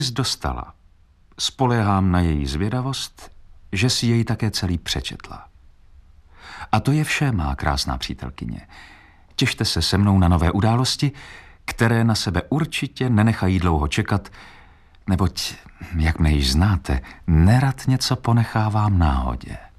dostala. Spoléhám na její zvědavost, že si jej také celý přečetla. A to je vše, má krásná přítelkyně. Těšte se se mnou na nové události, které na sebe určitě nenechají dlouho čekat, neboť, jak mne již znáte, nerad něco ponechávám náhodě.